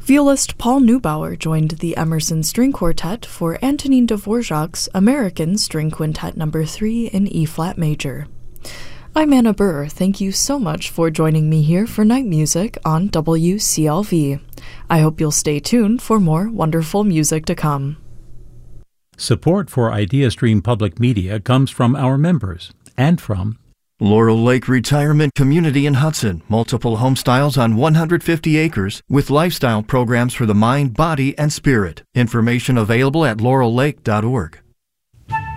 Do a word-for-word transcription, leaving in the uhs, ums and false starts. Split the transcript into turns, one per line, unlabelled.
Violist Paul Neubauer joined the Emerson String Quartet for Antonin Dvorak's American String Quintet number three in E-flat major. I'm Anna Burr. Thank you so much for joining me here for Night Music on W C L V. I hope you'll stay tuned for more wonderful music to come.
Support for IdeaStream Public Media comes from our members and from
Laurel Lake Retirement Community in Hudson, multiple home styles on one hundred fifty acres with lifestyle programs for the mind, body, and spirit. Information available at laurel lake dot org.